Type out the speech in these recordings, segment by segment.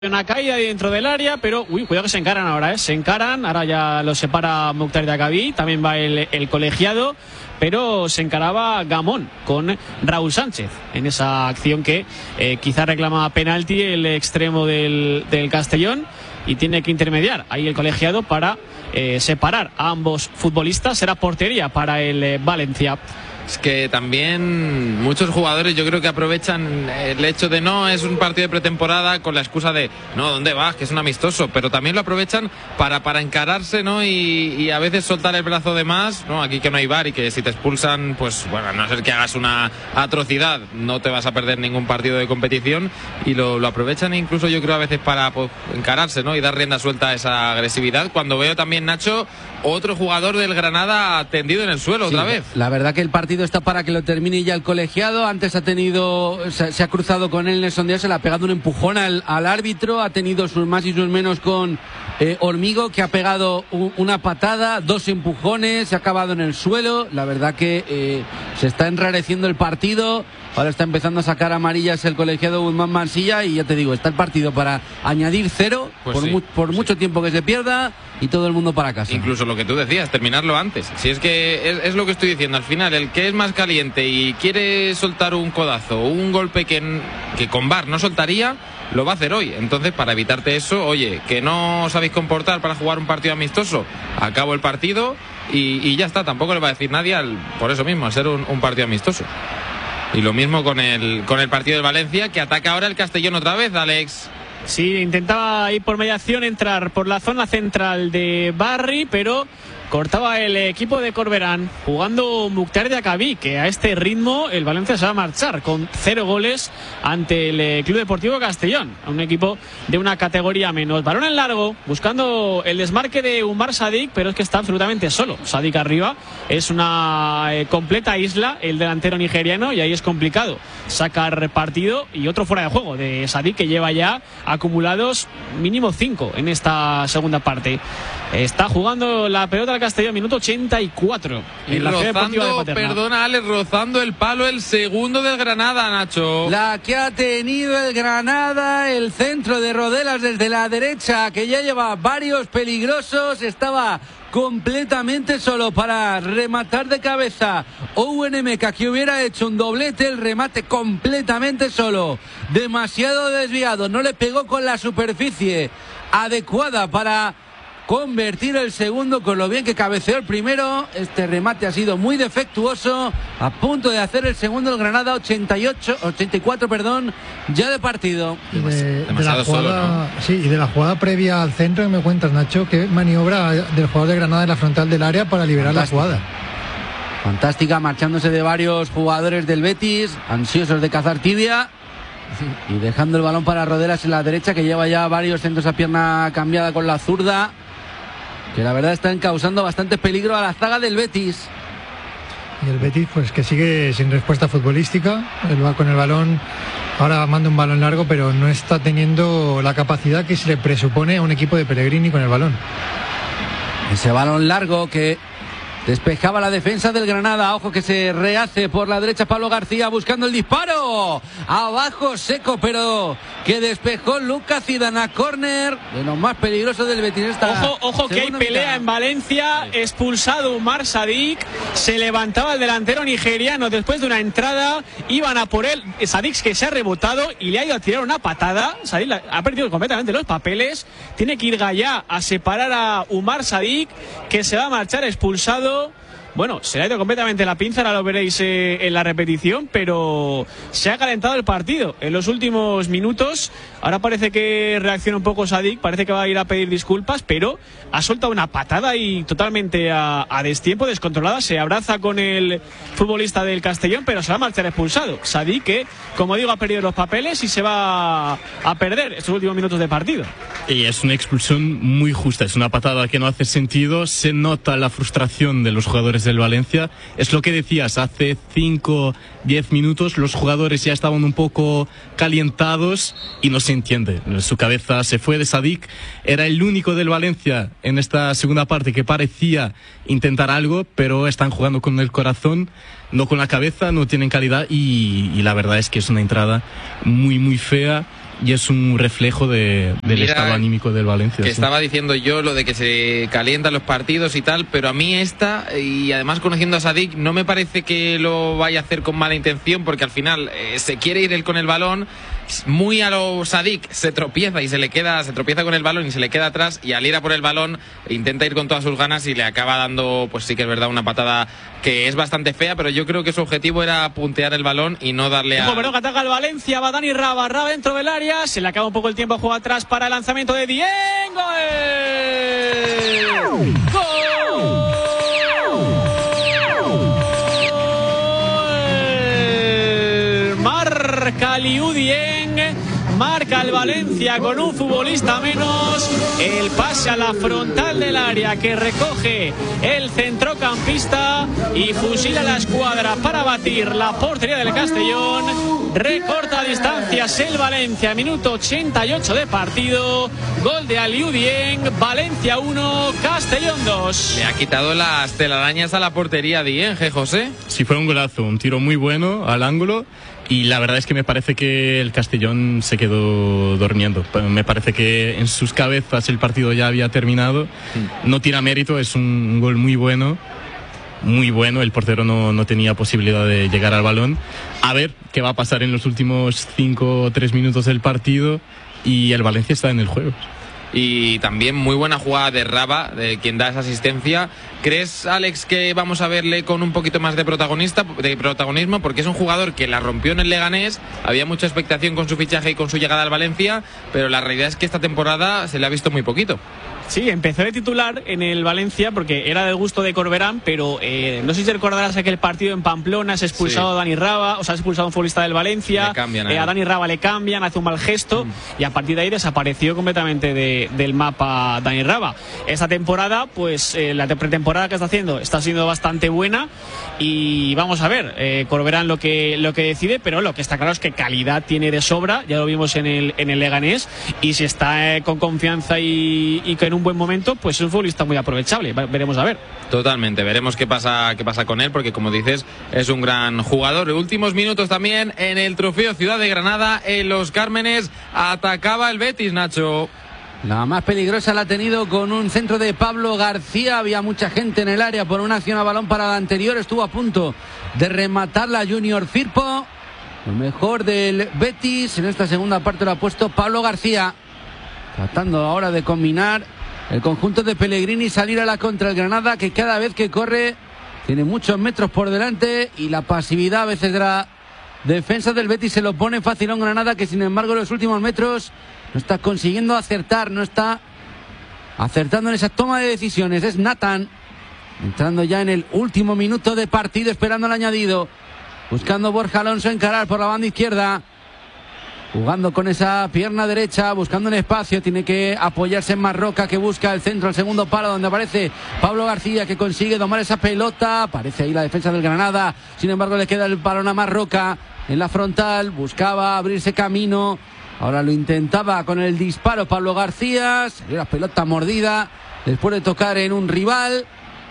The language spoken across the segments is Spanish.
Una caída dentro del área, pero cuidado que se encaran ahora, se encaran, ahora ya los separa Mukhtar Diakhaby, también va el colegiado, pero se encaraba Gamón con Raúl Sánchez en esa acción que quizá reclama penalti el extremo del Castellón, y tiene que intermediar ahí el colegiado para separar a ambos futbolistas. Será portería para el Valencia. Es que también muchos jugadores yo creo que aprovechan el hecho de no es un partido de pretemporada con la excusa de no, ¿dónde vas? Que es un amistoso, pero también lo aprovechan para encararse, ¿no? Y a veces soltar el brazo de más, ¿no? Aquí que no hay VAR y que si te expulsan, pues bueno, a no ser que hagas una atrocidad, no te vas a perder ningún partido de competición, y lo aprovechan incluso yo creo a veces para encararse, ¿no? Y dar rienda suelta a esa agresividad. Cuando veo también, Nacho, otro jugador del Granada tendido en el suelo otra vez. La verdad que el partido está para que lo termine ya el colegiado. Antes se ha cruzado con él Nelson Díaz, se le ha pegado un empujón al árbitro, ha tenido sus más y sus menos con Hormigo, que ha pegado una patada, dos empujones, se ha acabado en el suelo. La verdad que se está enrareciendo el partido. Ahora está empezando a sacar amarillas el colegiado Guzmán Mansilla, y ya te digo, está el partido para añadir 0 por mucho tiempo que se pierda, y todo el mundo para casa. Incluso lo que tú decías, terminarlo antes. Si es que es lo que estoy diciendo, al final el que es más caliente y quiere soltar un codazo, un golpe que con VAR no soltaría, lo va a hacer hoy. Entonces, para evitarte eso, oye, que no os sabéis comportar para jugar un partido amistoso, acabo el partido y ya está. Tampoco le va a decir nadie por eso mismo, al ser un partido amistoso. Y lo mismo con el partido del Valencia, que ataca ahora el Castellón otra vez, Alex. Sí, intentaba ir por mediación, entrar por la zona central de Barry, pero cortaba el equipo de Corberán, jugando Mukhtar Diakhaby, que a este ritmo el Valencia se va a marchar con 0 goles ante el Club Deportivo Castellón, un equipo de una categoría menos. Balón en largo, buscando el desmarque de Umar Sadik, pero es que está absolutamente solo. Sadik arriba, es una completa isla el delantero nigeriano, y ahí es complicado sacar partido. Y otro fuera de juego de Sadik, que lleva ya acumulados mínimo 5 en esta segunda parte. Está jugando la pelota al Castellón, minuto 84. Y rozando el palo el segundo del Granada, Nacho. La que ha tenido el Granada, el centro de Rodelas desde la derecha, que ya lleva varios peligrosos, estaba completamente solo para rematar de cabeza Owen Emeka, que hubiera hecho un doblete. El remate completamente solo, demasiado desviado, no le pegó con la superficie adecuada para convertir el segundo, con lo bien que cabeceó el primero. Este remate ha sido muy defectuoso. A punto de hacer el segundo el Granada, 84 ya de partido. Demasiado solo, ¿no? Sí, y de la jugada previa al centro, que me cuentas, Nacho, qué maniobra del jugador de Granada en la frontal del área para liberar la jugada. Fantástica, marchándose de varios jugadores del Betis, ansiosos de cazar tibia, y dejando el balón para Rodelas en la derecha, que lleva ya varios centros a pierna cambiada con la zurda, que la verdad están causando bastante peligro a la zaga del Betis. Y el Betis, pues que sigue sin respuesta futbolística. Él va con el balón, ahora manda un balón largo, pero no está teniendo la capacidad que se le presupone a un equipo de Pellegrini con el balón. Ese balón largo que despejaba la defensa del Granada. Ojo que se rehace por la derecha Pablo García buscando el disparo. Abajo seco, pero que despejó Lucas Zidane. Córner, de los más peligrosos del Betis. Ojo que hay pelea en Valencia. Expulsado Umar Sadik. Se levantaba el delantero nigeriano después de una entrada. Iban a por él. Sadik, que se ha rebotado y le ha ido a tirar una patada. Sadik ha perdido completamente los papeles. Tiene que ir Gallá a separar a Umar Sadik, que se va a marchar expulsado. Bueno, se le ha ido completamente la pinza, ahora lo veréis en la repetición, pero se ha calentado el partido en los últimos minutos. Ahora parece que reacciona un poco Sadik, parece que va a ir a pedir disculpas, pero ha soltado una patada y totalmente a destiempo, descontrolada. Se abraza con el futbolista del Castellón, pero se va a marchar expulsado. Sadik, que, como digo, ha perdido los papeles y se va a perder estos últimos minutos de partido. Y es una expulsión muy justa, es una patada que no hace sentido. Se nota la frustración de los jugadores del Valencia. Es lo que decías, hace 5-10 minutos los jugadores ya estaban un poco calientados y no se entiende. Su cabeza se fue de Sadik. Era el único del Valencia en esta segunda parte que parecía intentar algo, pero están jugando con el corazón, no con la cabeza, no tienen calidad, y la verdad es que es una entrada muy muy fea. y es un reflejo del estado anímico del Valencia. Que sí. Estaba diciendo yo lo de que se calientan los partidos y tal, pero a mí y además conociendo a Sadik, no me parece que lo vaya a hacer con mala intención, porque al final se quiere ir él con el balón, muy a lo Sadik, se tropieza con el balón y se le queda atrás, y al ir a por el balón intenta ir con todas sus ganas y le acaba dando, pues sí que es verdad, una patada que es bastante fea, pero yo creo que su objetivo era puntear el balón y no darle a... Bueno, que ataca el Valencia, va Dani Raba dentro del área, se le acaba un poco el tiempo, juega atrás para el lanzamiento de Dieng. ¡Gol! Marca Liu Dieng, marca el Valencia con un futbolista menos, el pase a la frontal del área que recoge el centrocampista y fusila la escuadra para batir la portería del Castellón. Recorta distancias el Valencia, minuto 88 de partido, gol de Aliou Dieng, Valencia 1, Castellón 2. Le ha quitado las telarañas a la portería Dieng, José. Sí, fue un golazo, un tiro muy bueno al ángulo. Y la verdad es que me parece que el Castellón se quedó durmiendo. Me parece que en sus cabezas el partido ya había terminado. No tira mérito, es un gol muy bueno. Muy bueno, el portero no tenía posibilidad de llegar al balón. A ver qué va a pasar en los últimos 5 o 3 minutos del partido. Y el Valencia está en el juego. Y también muy buena jugada de Raba, de quien da esa asistencia. ¿Crees, Alex, que vamos a verle con un poquito más de protagonismo? Porque es un jugador que la rompió en el Leganés, había mucha expectación con su fichaje y con su llegada al Valencia, pero la realidad es que esta temporada se le ha visto muy poquito. Sí, empezó de titular en el Valencia porque era del gusto de Corberán, pero no sé si recordarás aquel partido en Pamplona, se ha expulsado a Dani Raba, o sea, ha expulsado a un futbolista del Valencia, a Dani Raba le cambian, hace un mal gesto y a partir de ahí desapareció completamente del mapa Dani Raba. Esta temporada, pues la pretemporada que está siendo bastante buena y vamos a ver, Corberán lo que decide, pero lo que está claro es que calidad tiene de sobra, ya lo vimos en el Leganés, y si está con confianza y que en un buen momento, pues es un futbolista muy aprovechable. Veremos a ver. Totalmente, veremos qué pasa con él, porque como dices, es un gran jugador. En últimos minutos también en el Trofeo Ciudad de Granada, en Los Cármenes, atacaba el Betis, Nacho. La más peligrosa la ha tenido con un centro de Pablo García. Había mucha gente en el área por una acción a balón para la anterior. Estuvo a punto de rematar la Junior Firpo. Lo mejor del Betis en esta segunda parte lo ha puesto Pablo García, tratando ahora de combinar el conjunto de Pellegrini, salir a la contra el Granada, que cada vez que corre tiene muchos metros por delante, y la pasividad a veces de la defensa del Betis se lo pone fácil a un Granada que sin embargo en los últimos metros no está consiguiendo acertar, no está acertando en esa toma de decisiones. Es Nathan entrando ya en el último minuto de partido, esperando el añadido, buscando Borja Alonso encarar por la banda izquierda, jugando con esa pierna derecha, buscando el espacio, tiene que apoyarse en Marroca, que busca el centro, el segundo palo, donde aparece Pablo García, que consigue domar esa pelota. Aparece ahí la defensa del Granada, sin embargo le queda el balón a Marroca en la frontal, buscaba abrirse camino, ahora lo intentaba con el disparo Pablo García, salió la pelota mordida después de tocar en un rival,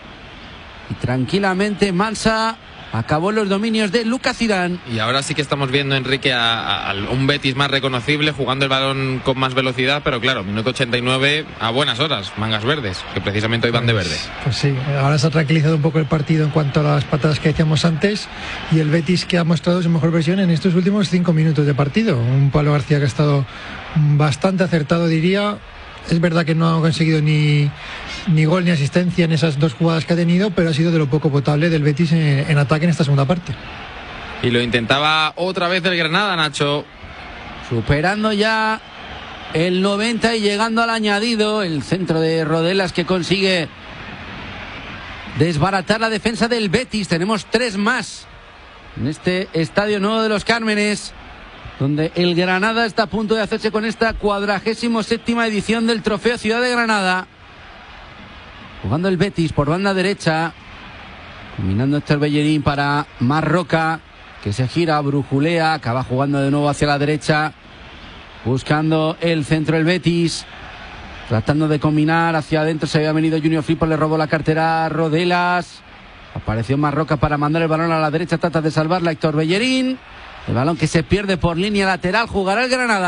y tranquilamente Mansa acabó en los dominios de Lucas Zidane. Y ahora sí que estamos viendo, Enrique, a un Betis más reconocible, jugando el balón con más velocidad, pero claro, minuto 89 a buenas horas, mangas verdes, que precisamente hoy van de verde. Pues sí, ahora se ha tranquilizado un poco el partido en cuanto a las patadas que decíamos antes, y el Betis que ha mostrado su mejor versión en estos últimos 5 minutos de partido. Un Pablo García que ha estado bastante acertado, diría. Es verdad que no ha conseguido ni gol ni asistencia en esas 2 jugadas que ha tenido, pero ha sido de lo poco potable del Betis en ataque en esta segunda parte. Y lo intentaba otra vez el Granada, Nacho. Superando ya el 90 y llegando al añadido, el centro de Rodelas que consigue desbaratar la defensa del Betis. Tenemos 3 más en este Estadio Nuevo de Los Cármenes, donde el Granada está a punto de hacerse con esta 47ª edición del Trofeo Ciudad de Granada. Jugando el Betis por banda derecha, combinando Héctor Bellerín para Marroca, que se gira, brujulea, acaba jugando de nuevo hacia la derecha, buscando el centro el Betis, tratando de combinar hacia adentro. Se había venido Junior Firpo, le robó la cartera a Rodelas, apareció Marroca para mandar el balón a la derecha, trata de salvarla Héctor Bellerín. El balón que se pierde por línea lateral, jugará el Granada.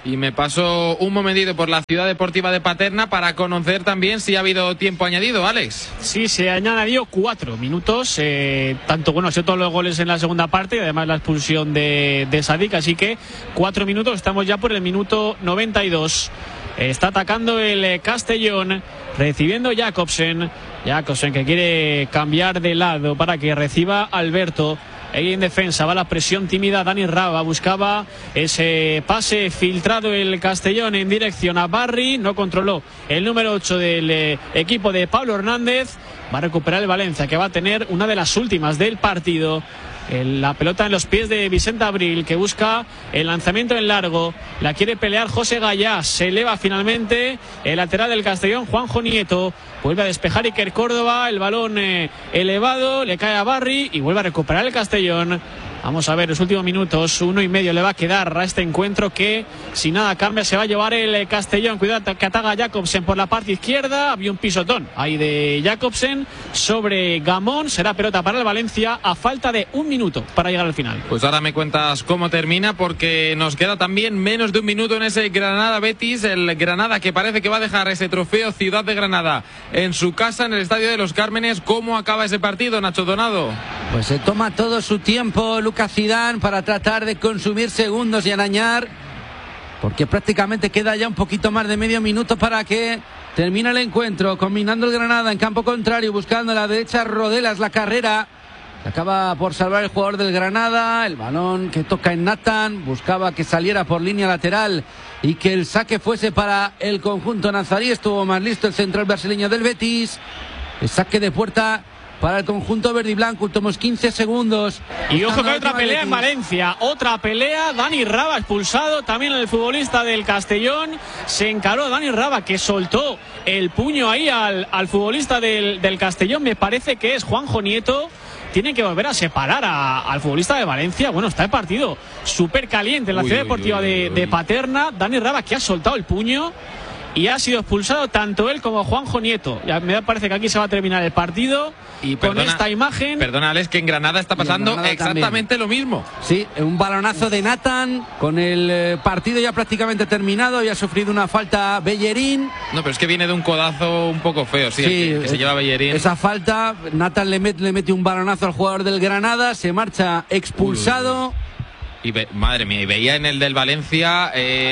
Y me paso un momentito por la Ciudad Deportiva de Paterna para conocer también si ha habido tiempo añadido, Alex. Sí, se han añadido 4 minutos, tanto, bueno, ha sido todos los goles en la segunda parte y además la expulsión de Sadik, así que 4 minutos, estamos ya por el minuto 92. Está atacando el Castellón, recibiendo Jacobsen que quiere cambiar de lado para que reciba Alberto. Ahí en defensa va la presión tímida. Dani Raba buscaba ese pase filtrado el Castellón en dirección a Barry. No controló el número 8 del equipo de Pablo Hernández. Va a recuperar el Valencia, que va a tener una de las últimas del partido. La pelota en los pies de Vicente Abril, que busca el lanzamiento en largo. La quiere pelear José Gallá. Se eleva finalmente el lateral del Castellón, Juanjo Nieto. Vuelve a despejar Iker Córdoba. El balón elevado, le cae a Barry y vuelve a recuperar el Castellón. Vamos a ver los últimos minutos, 1,5 le va a quedar a este encuentro, que si nada cambia se va a llevar el Castellón. Cuidado que ataca Jacobsen por la parte izquierda. Había un pisotón ahí de Jacobsen sobre Gamón. Será pelota para el Valencia a falta de 1 minuto para llegar al final. Pues ahora me cuentas cómo termina, porque nos queda también menos de 1 minuto en ese Granada-Betis. El Granada, que parece que va a dejar ese trofeo Ciudad de Granada en su casa, en el Estadio de los Cármenes. ¿Cómo acaba ese partido, Nacho Donado? Pues se toma todo su tiempo Lucas Zidane para tratar de consumir segundos y arañar, porque prácticamente queda ya un poquito más de medio minuto para que termine el encuentro. Combinando el Granada en campo contrario, buscando a la derecha Rodelas la carrera. Acaba por salvar el jugador del Granada. El balón que toca en Nathan. Buscaba que saliera por línea lateral y que el saque fuese para el conjunto nazarí. Estuvo más listo el central brasileño del Betis. El saque de puerta para el conjunto verde y blanco. Últimos 15 segundos. Y ojo que hay otra pelea en Valencia. Otra pelea. Dani Raba expulsado. También el futbolista del Castellón. Se encaró Dani Raba, que soltó el puño ahí al futbolista del Castellón. Me parece que es Juanjo Nieto. Tiene que volver a separar al futbolista de Valencia. Bueno, está el partido súper caliente en la Ciudad Deportiva de Paterna. Dani Raba, que ha soltado el puño y ha sido expulsado tanto él como Juanjo Nieto. Ya me parece que aquí se va a terminar el partido. Y con esta imagen. Perdona, Alex, que en Granada está pasando exactamente lo mismo. Sí, un balonazo de Nathan. Con el partido ya prácticamente terminado. Y ha sufrido una falta Bellerín. No, pero es que viene de un codazo un poco feo, sí, que se lleva Bellerín. Esa falta, Nathan le mete un balonazo al jugador del Granada. Se marcha expulsado. Y madre mía, y veía en el del Valencia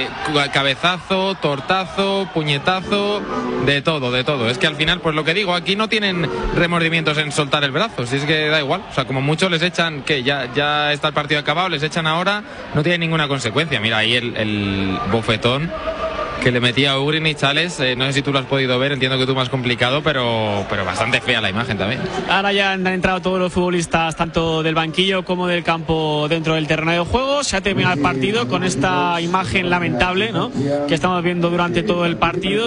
cabezazo, tortazo, puñetazo, de todo. Es que al final, pues lo que digo, aquí no tienen remordimientos en soltar el brazo, si es que da igual. O sea, como mucho les echan, que ya está el partido acabado, les echan ahora, no tiene ninguna consecuencia. Mira ahí el bofetón que le metía a Ugrinic, Alex. No sé si tú lo has podido ver, entiendo que tú más complicado, pero bastante fea la imagen también. Ahora ya han entrado todos los futbolistas, tanto del banquillo como del campo, dentro del terreno de juego. Se ha terminado el partido con esta imagen lamentable, ¿no?, que estamos viendo durante todo el partido,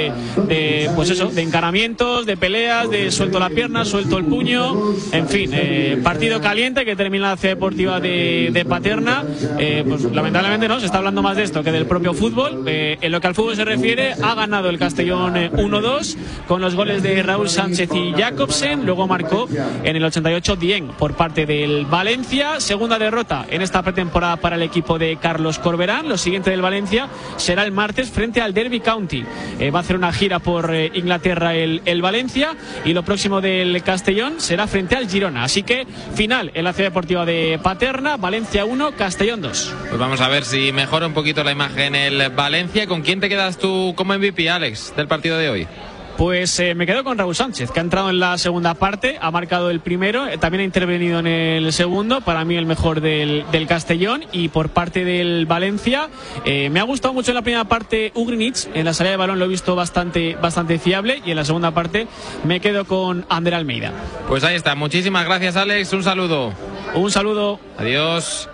pues eso, de encaramientos, de peleas, de suelto la pierna, suelto el puño, en fin, partido caliente que termina la Ciudad Deportiva de Paterna. Pues lamentablemente no se está hablando más de esto que del propio fútbol. En lo que al fútbol se refiere, ha ganado el Castellón 1-2 con los goles de Raúl Sánchez y Jacobsen. Luego marcó en el 88 Dieng por parte del Valencia. Segunda derrota en esta pretemporada para el equipo de Carlos Corberán. Lo siguiente del Valencia será el martes frente al Derby County. Va a hacer una gira por Inglaterra el Valencia, y lo próximo del Castellón será frente al Girona. Así que final en la Ciudad Deportiva de Paterna, Valencia 1, Castellón 2. Pues vamos a ver si mejora un poquito la imagen el Valencia. ¿Con quién te quedas tú como MVP, Alex, del partido de hoy? Pues me quedo con Raúl Sánchez, que ha entrado en la segunda parte, ha marcado el primero, también ha intervenido en el segundo, para mí el mejor del Castellón. Y por parte del Valencia, me ha gustado mucho en la primera parte Ugrinic, en la salida de balón lo he visto bastante fiable, y en la segunda parte me quedo con Ander Almeida. Pues ahí está, muchísimas gracias, Alex, un saludo. Un saludo. Adiós.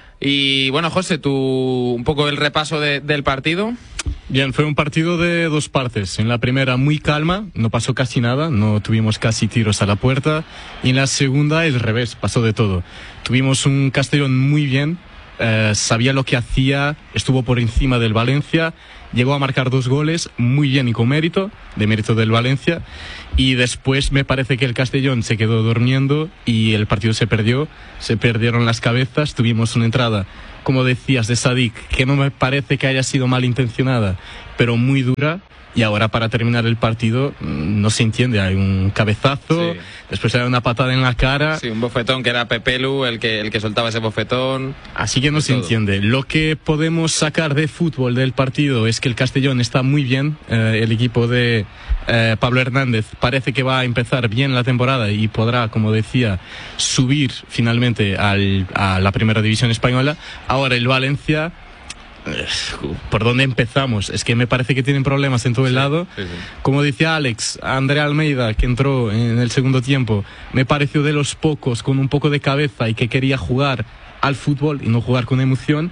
Y bueno, José, tú un poco el repaso del partido. Bien, fue un partido de 2 partes. En la primera muy calma, no pasó casi nada, no tuvimos casi tiros a la puerta. Y en la segunda el revés, pasó de todo. Tuvimos un Castellón muy bien, sabía lo que hacía, estuvo por encima del Valencia, llegó a marcar 2 goles, muy bien y con mérito, de mérito del Valencia, y después me parece que el Castellón se quedó durmiendo y el partido se perdió, se perdieron las cabezas, tuvimos una entrada, como decías, de Sadik, que no me parece que haya sido malintencionada, pero muy dura. Y ahora para terminar el partido no se entiende, hay un cabezazo, sí. Después hay una patada en la cara. Sí, un bofetón que era Pepelu el que soltaba ese bofetón. Así que no se entiende. Lo que podemos sacar de fútbol del partido es que el Castellón está muy bien, el equipo de Pablo Hernández parece que va a empezar bien la temporada y podrá, como decía, subir finalmente a la primera división española. Ahora el Valencia... ¿Por dónde empezamos? Es que me parece que tienen problemas en todo el lado. Sí. Como decía Alex, André Almeida, que entró en el segundo tiempo, me pareció de los pocos con un poco de cabeza y que quería jugar al fútbol y no jugar con emoción.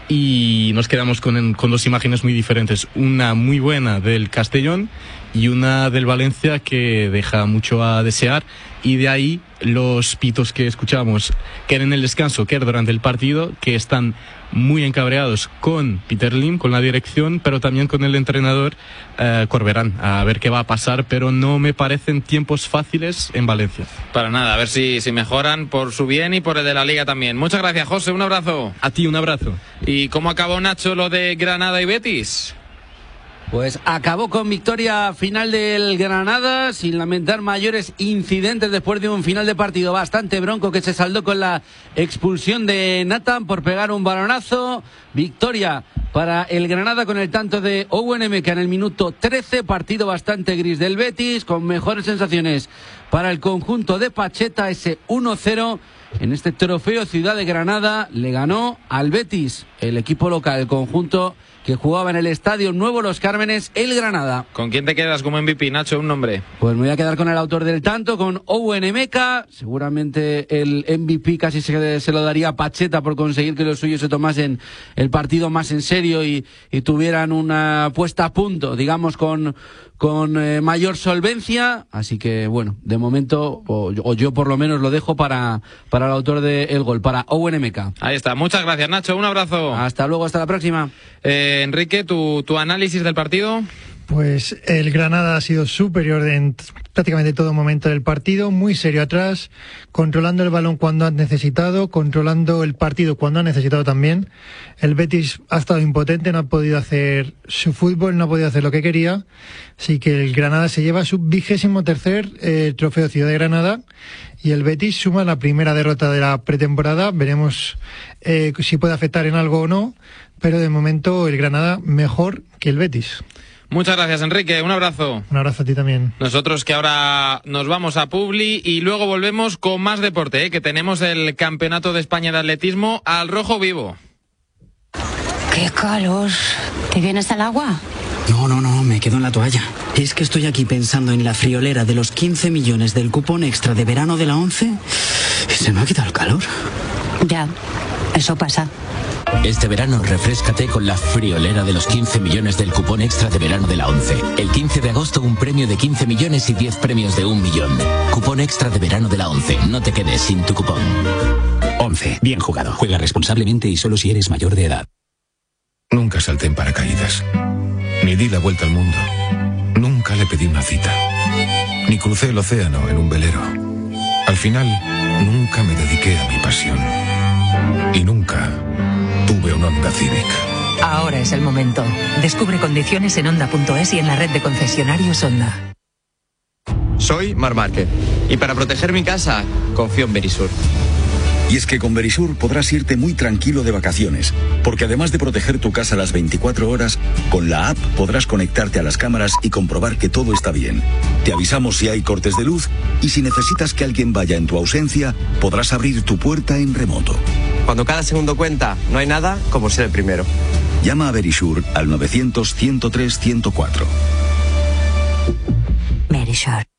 Y nos quedamos con 2 imágenes muy diferentes. Una muy buena del Castellón y una del Valencia que deja mucho a desear. Y de ahí los pitos que escuchamos, que era en el descanso, que era durante el partido, que están muy encabreados con Peter Lim, con la dirección, pero también con el entrenador Corberán, a ver qué va a pasar, pero no me parecen tiempos fáciles en Valencia. Para nada, a ver si mejoran por su bien y por el de la Liga también. Muchas gracias, José, un abrazo. A ti, un abrazo. ¿Y cómo acabó, Nacho, lo de Granada y Betis? Pues acabó con victoria final del Granada, sin lamentar mayores incidentes después de un final de partido bastante bronco que se saldó con la expulsión de Nathan por pegar un balonazo. Victoria para el Granada con el tanto de Owen Emeka en el minuto 13, partido bastante gris del Betis, con mejores sensaciones para el conjunto de Pacheta. Ese 1-0 en este trofeo Ciudad de Granada le ganó al Betis, el equipo local, el conjunto que jugaba en el Estadio Nuevo Los Cármenes, el Granada. ¿Con quién te quedas como MVP, Nacho? Un nombre. Pues me voy a quedar con el autor del tanto, con Owen Emeka. Seguramente el MVP casi se lo daría a Pacheta por conseguir que los suyos se tomasen el partido más en serio y tuvieran una puesta a punto, digamos, con mayor solvencia. Así que, bueno, de momento, o yo por lo menos lo dejo para el autor del gol, para Owen Emeka. Ahí está. Muchas gracias, Nacho. Un abrazo. Hasta luego, hasta la próxima. Enrique, ¿tu análisis del partido? Pues el Granada ha sido superior en prácticamente todo momento del partido, muy serio atrás, controlando el balón cuando ha necesitado, controlando el partido cuando ha necesitado también. El Betis ha estado impotente, no ha podido hacer su fútbol, no ha podido hacer lo que quería, así que el Granada se lleva su 23º trofeo Ciudad de Granada y el Betis suma la primera derrota de la pretemporada. Veremos si puede afectar en algo o no, pero de momento el Granada mejor que el Betis. Muchas gracias, Enrique. Un abrazo. Un abrazo a ti también. Nosotros que ahora nos vamos a Publi y luego volvemos con más deporte, que tenemos el Campeonato de España de Atletismo al rojo vivo. ¡Qué calor! ¿Te vienes al agua? No, me quedo en la toalla. Es que estoy aquí pensando en la friolera de los 15 millones del cupón extra de verano de la 11 y se me ha quitado el calor. Ya, eso pasa. Este verano refréscate con la friolera de los 15 millones del cupón extra de verano de la 11. El 15 de agosto un premio de 15 millones y 10 premios de 1 millón. Cupón extra de verano de la 11. No te quedes sin tu cupón. 11. Bien jugado. Juega responsablemente y solo si eres mayor de edad. Nunca salté en paracaídas. Ni di la vuelta al mundo. Nunca le pedí una cita. Ni crucé el océano en un velero. Al final, nunca me dediqué a mi pasión. Y nunca tuve un Honda Civic. Ahora es el momento. Descubre condiciones en Honda.es y en la red de concesionarios Honda. Soy Marc Márquez y para proteger mi casa confío en Verisur. Y es que con Verisur podrás irte muy tranquilo de vacaciones, porque además de proteger tu casa las 24 horas, con la app podrás conectarte a las cámaras y comprobar que todo está bien. Te avisamos si hay cortes de luz y si necesitas que alguien vaya en tu ausencia, podrás abrir tu puerta en remoto. Cuando cada segundo cuenta, no hay nada como ser el primero. Llama a Verisur al 900 103 104. Verisur.